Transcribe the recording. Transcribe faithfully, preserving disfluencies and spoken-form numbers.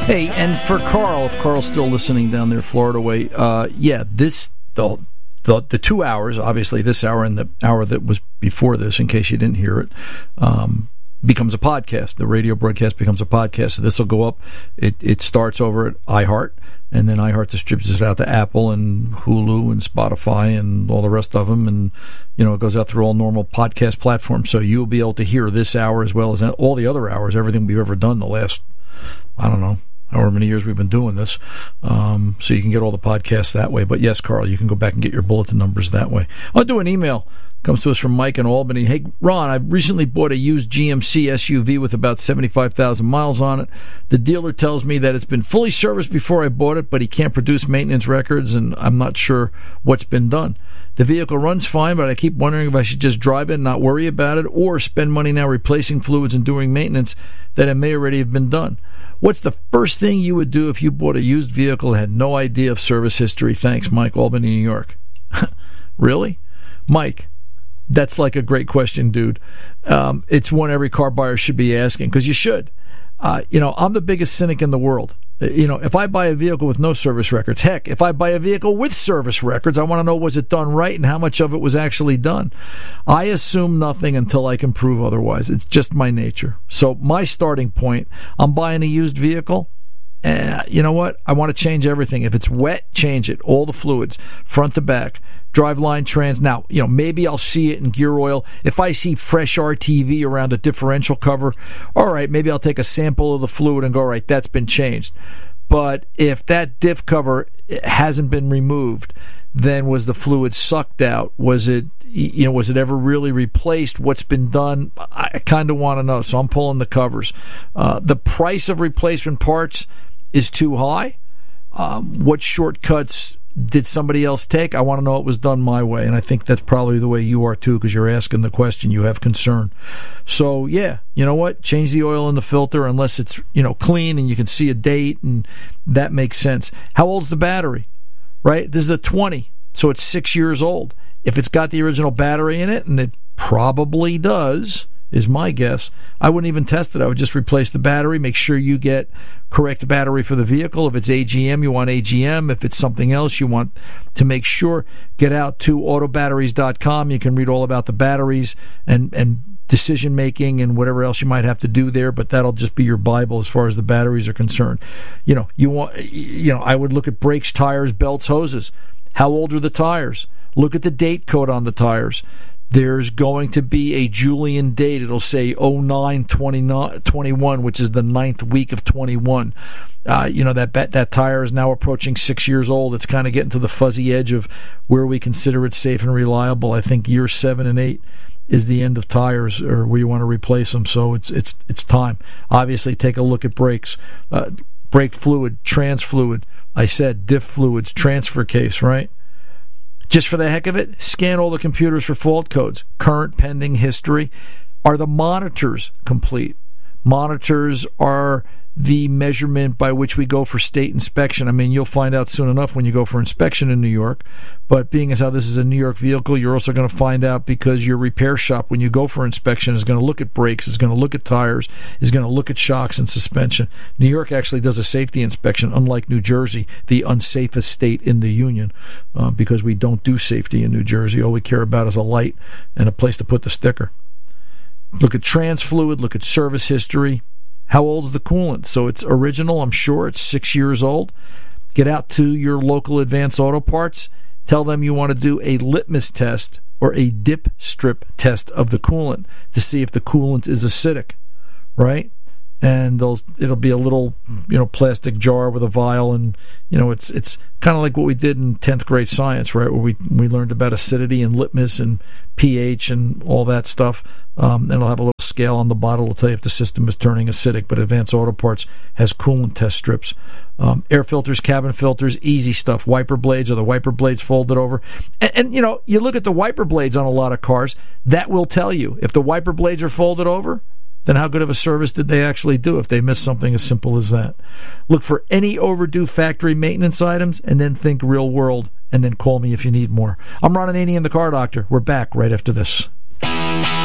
Hey, and for Carl, if Carl's still listening down there Florida way, uh, yeah, this, the, the the two hours, obviously this hour and the hour that was before this, in case you didn't hear it, um, becomes a podcast. The radio broadcast becomes a podcast. So this will go up. It it starts over at iHeart, and then iHeart distributes it out to Apple and Hulu and Spotify and all the rest of them, and you know it goes out through all normal podcast platforms. So you'll be able to hear this hour as well as all the other hours, everything we've ever done the last, I don't know, however many years we've been doing this. Um, so you can get all the podcasts that way. But yes, Carl, you can go back and get your bulletin numbers that way. I'll do an email. Comes to us from Mike in Albany. Hey, Ron, I recently bought a used G M C S U V with about seventy-five thousand miles on it. The dealer tells me that it's been fully serviced before I bought it, but he can't produce maintenance records, and I'm not sure what's been done. The vehicle runs fine, but I keep wondering if I should just drive it and not worry about it, or spend money now replacing fluids and doing maintenance that it may already have been done. What's the first thing you would do if you bought a used vehicle and had no idea of service history? Thanks, Mike, Albany, New York. Really? Mike, that's like a great question, dude. Um, it's one every car buyer should be asking, because you should. Uh, you know, I'm the biggest cynic in the world. You know, if I buy a vehicle with no service records, heck, if I buy a vehicle with service records, I want to know, was it done right and how much of it was actually done? I assume nothing until I can prove otherwise. It's just my nature. So my starting point, I'm buying a used vehicle. And you know what? I want to change everything. If it's wet, change it. All the fluids, front to back, driveline, trans. Now, you know, maybe I'll see it in gear oil. If I see fresh R T V around a differential cover, all right, maybe I'll take a sample of the fluid and go, all right, that's been changed. But if that diff cover hasn't been removed, then was the fluid sucked out? Was it, you know, was it ever really replaced? What's been done? I kind of want to know. So I'm pulling the covers. Uh, the price of replacement parts is too high. Um, what shortcuts did somebody else take? I want to know it was done my way, and I think that's probably the way you are too, because you're asking the question. You have concern. So yeah, you know what? Change the oil in the filter unless it's, you know, clean and you can see a date, and that makes sense. How old's the battery? Right? This is a twenty, so it's six years old. If it's got the original battery in it, and it probably does, is my guess, I wouldn't even test it. I would just replace the battery, make sure you get correct battery for the vehicle. If it's A G M, you want A G M. If it's something else, you want to make sure. Get out to auto batteries dot com. You can read all about the batteries and, and decision making and whatever else you might have to do there, but that'll just be your Bible as far as the batteries are concerned. You know, you want, you know, I would look at brakes, tires, belts, hoses. How old are the tires? Look at the date code on the tires. There's going to be a Julian date. It'll say oh nine twenty-one, which is the ninth week of twenty-one. Uh, you know, that that tire is now approaching six years old. It's kind of getting to the fuzzy edge of where we consider it safe and reliable. I think year seven and eight is the end of tires, or where you want to replace them. So it's it's it's time. Obviously, take a look at brakes, uh, brake fluid, trans fluid. I said diff fluids, transfer case, right? Just for the heck of it, scan all the computers for fault codes. Current, pending, history. Are the monitors complete? Monitors are the measurement by which we go for state inspection. I mean, you'll find out soon enough when you go for inspection in New York. But being as how this is a New York vehicle, you're also going to find out because your repair shop, when you go for inspection, is going to look at brakes, is going to look at tires, is going to look at shocks and suspension. New York actually does a safety inspection, unlike New Jersey, the unsafest state in the union, uh, because we don't do safety in New Jersey. All we care about is a light and a place to put the sticker. Look at trans fluid, look at service history. How old's the coolant? So it's original, I'm sure. It's six years old. Get out to your local Advanced Auto Parts. Tell them you want to do a litmus test or a dip strip test of the coolant to see if the coolant is acidic, right? And they'll, it'll be a little, you know, plastic jar with a vial, and you know, it's it's kind of like what we did in tenth grade science, right? Where we we learned about acidity and litmus and pH and all that stuff. Um, and it'll have a little scale on the bottle to tell you if the system is turning acidic. But Advanced Auto Parts has coolant test strips, um, air filters, cabin filters, easy stuff. Wiper blades, or the wiper blades folded over, and, and you know, you look at the wiper blades on a lot of cars. That will tell you if the wiper blades are folded over. Then how good of a service did they actually do if they missed something as simple as that? Look for any overdue factory maintenance items, and then think real world, and then call me if you need more. I'm Ron Ananian, the Car Doctor. We're back right after this.